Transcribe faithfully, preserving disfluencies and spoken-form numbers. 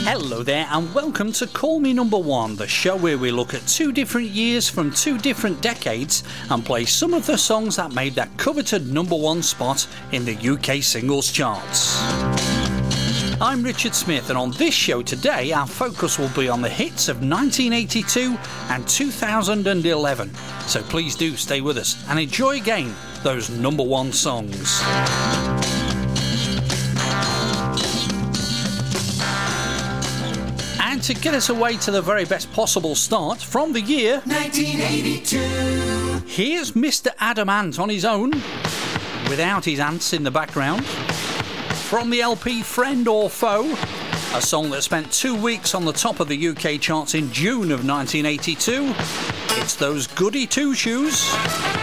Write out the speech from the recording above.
Hello there and welcome to Call Me Number One, the show where we look at two different years from two different decades and play some of the songs that made that coveted number one spot in the U K singles charts. I'm Richard Smith, and on this show today our focus will be on the hits of nineteen eighty-two and two thousand eleven. So please do stay with us and enjoy again those number one songs. And to get us away to the very best possible start from the year nineteen eighty-two, here's Mister Adam Ant on his own, without his ants in the background. From the L P Friend or Foe, a song that spent two weeks on the top of the U K charts in June of nineteen eighty-two. It's those Goody Two Shoes.